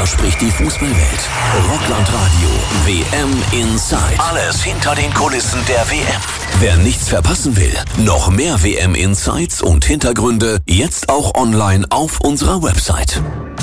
Darüber spricht die Fußballwelt. Rockland-Radio WM Inside. Alles hinter den Kulissen der WM. Wer nichts verpassen will, noch mehr WM Insights und Hintergründe jetzt auch online auf unserer Website.